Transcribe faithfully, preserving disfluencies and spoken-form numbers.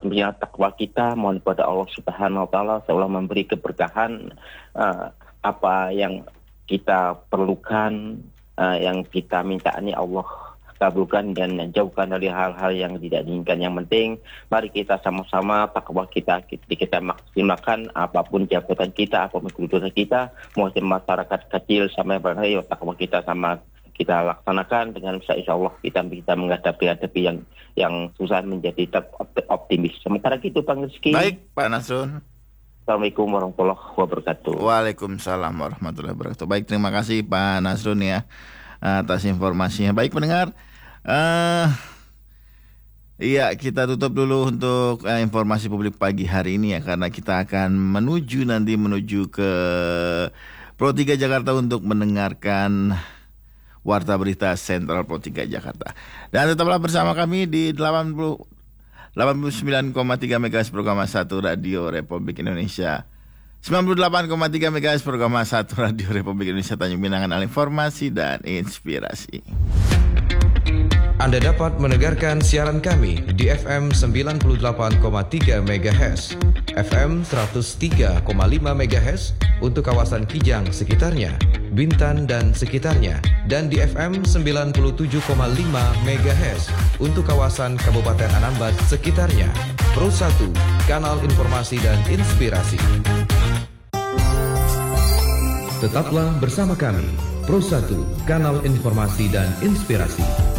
ya, takwa kita, mohon kepada Allah Subhanahu wa taala seolah memberi keberkahan uh, apa yang kita perlukan, uh, yang kita minta ini Allah kabulkan dan jauhkan dari hal-hal yang tidak diinginkan. Yang penting mari kita sama-sama takwa kita kita, kita maksimalkan apapun jabatan kita, apapun kedudukan kita, mau masyarakat kecil sampai beraya takwa kita sama kita laksanakan dengan insya Allah kita kita menghadapi hadapi yang yang susah menjadi tetap optimis. Sementara itu Bang Rizky. Baik Pak Nasrun. Assalamualaikum warahmatullahi wabarakatuh. Waalaikumsalam warahmatullahi wabarakatuh. Baik, terima kasih Pak Nasrun ya atas informasinya. Baik pendengar, uh, iya kita tutup dulu untuk uh, informasi publik pagi hari ini ya, karena kita akan menuju nanti menuju ke Pro tiga Jakarta untuk mendengarkan Warta Berita Sentral Pro tiga Jakarta. Dan tetaplah bersama kami di delapan puluh, delapan puluh sembilan koma tiga MHz program satu Radio Republik Indonesia, sembilan puluh delapan koma tiga MHz program satu Radio Republik Indonesia Tanjung Pinang, dengan informasi dan inspirasi. Anda dapat mendengarkan siaran kami di F M sembilan puluh delapan koma tiga MHz, F M seratus tiga koma lima MHz untuk kawasan Kijang sekitarnya, Bintan dan sekitarnya, dan di F M sembilan puluh tujuh koma lima MHz untuk kawasan Kabupaten Anambas sekitarnya. Pro satu, kanal informasi dan inspirasi. Tetaplah bersama kami, Pro satu, kanal informasi dan inspirasi.